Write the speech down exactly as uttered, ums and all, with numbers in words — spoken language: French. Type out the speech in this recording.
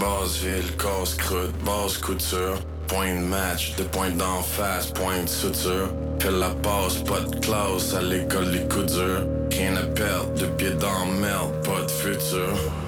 Basse ville, casse croûte, basse couture. Point de match, de pointe d'en face, point de suture. Fais la passe, pas de classe à l'école des coups durs. Rien à perdre, de pied dans merde, pas de futur.